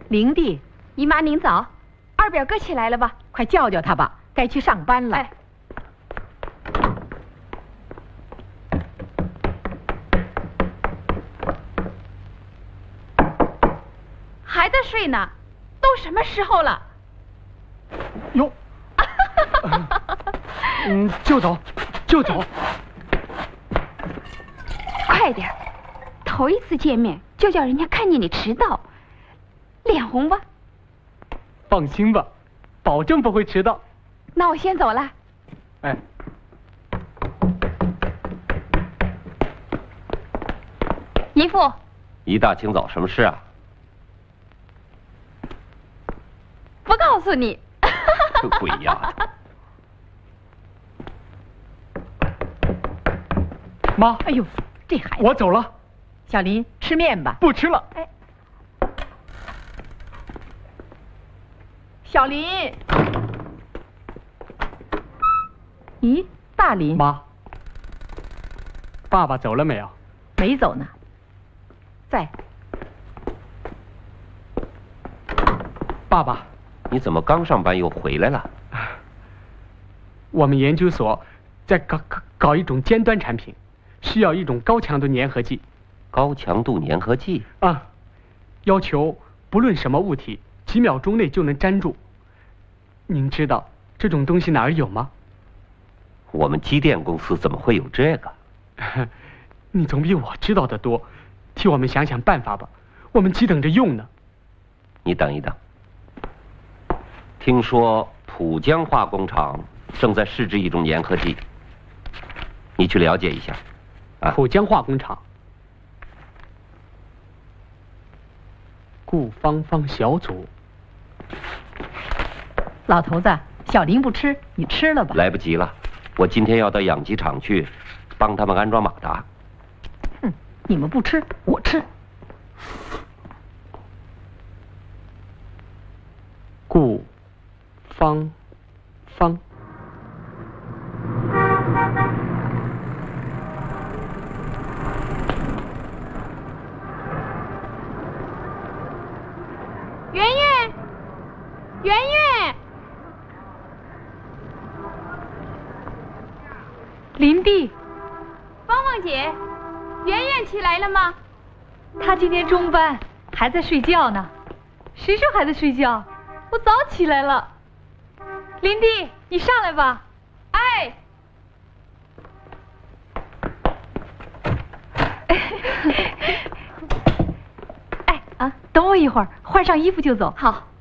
灵娣， 姨妈您早，二表哥起来了吧？ 快叫叫他吧，该去上班了。 哎，还在睡呢，都什么时候了？ 哟，就走，就走。 快点，头一次见面就叫人家看见你迟到，脸红吧？ 放心吧，保证不会迟到。 那我先走了。 哎， 姨父， 一大清早什么事啊？ 不告诉你。 这鬼丫头！ 妈， 哎呦，这孩子， 我走了。 小林吃面吧。 不吃了。 哎，小林，咦，大林妈，爸爸走了没有？ 没走呢，在。 爸爸， 你怎么刚上班又回来了？ 我们研究所在搞一种尖端产品，需要一种高强度粘合剂。 高强度粘合剂啊，要求不论什么物体，几秒钟内就能粘住。您知道这种东西哪儿有吗？ 我们机电公司怎么会有这个？ 你总比我知道的多，替我们想想办法吧，我们急等着用呢。 你等一等，听说浦江化工厂正在试制一种粘合剂，你去了解一下。啊， 浦江化工厂，顾芳芳小组。 老头子，小林不吃，你吃了吧。 来不及了，我今天要到养鸡场去帮他们安装马达。 哼，你们不吃，我吃。 顾芳芳。 圆圆，圆圆， 林娣， 芳芳姐，圆圆起来了吗？ 他今天中班，还在睡觉呢。谁说还在睡觉？我早起来了。林娣，你上来吧。 哎。 哎啊，等我一会儿，换上衣服就走。 好。